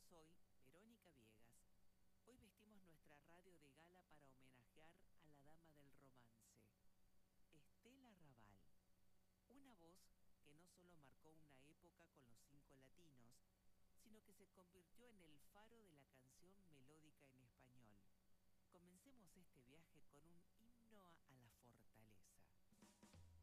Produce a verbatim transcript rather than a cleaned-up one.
soy Verónica Viegas. Hoy vestimos nuestra radio de gala para homenajear a la dama del romance, Estela Raval, una voz que no solo marcó una época con los cinco latinos, sino que se convirtió en el faro de la canción melódica en español. Comencemos este viaje con un himno a